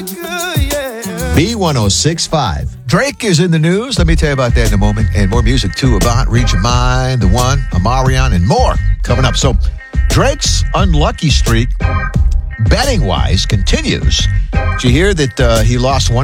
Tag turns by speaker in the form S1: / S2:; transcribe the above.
S1: B1065. Drake is in the news. Let me tell you about that in a moment. And more music, too. Avant, Reach Your Mind, The One, Amarion, and more coming up. So Drake's unlucky streak, betting-wise, continues. Did you hear that he lost one